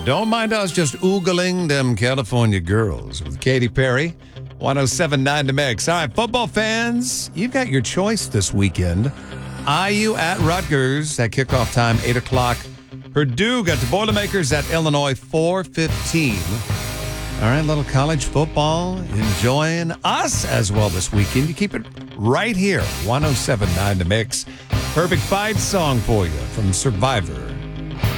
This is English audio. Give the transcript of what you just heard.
Don't mind us just oogling them California girls with Katy Perry. 107.9 The Mix. All right, football fans, you've got your choice this weekend. IU at Rutgers at kickoff time, 8 o'clock. Purdue got the Boilermakers at Illinois, 4:15. All right, little college football. Enjoying us as well this weekend. You keep it right here, 107.9 The Mix. Perfect fight song for you from Survivor.